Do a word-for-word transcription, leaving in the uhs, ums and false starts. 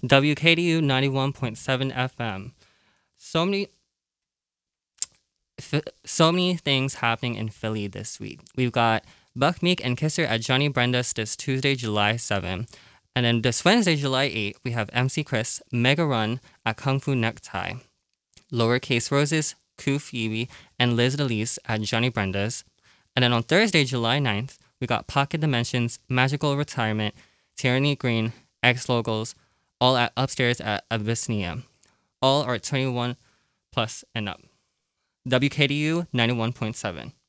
W K D U ninety-one point seven F M. So many f- so many things happening in Philly this week. We've got Buck Meek and Kisser at Johnny Brenda's this Tuesday, July seventh. And then this Wednesday, July eighth, we have M C Chris Mega Run at Kung Fu Necktie. Lowercase Roses, Ku Phoebe, and Liz Delise at Johnny Brenda's. And then on Thursday, July ninth, we got Pocket Dimensions, Magical Retirement, Tyranny Green, X Logos, all at upstairs at Abyssinia. All are twenty-one plus and up. W K D U ninety-one point seven.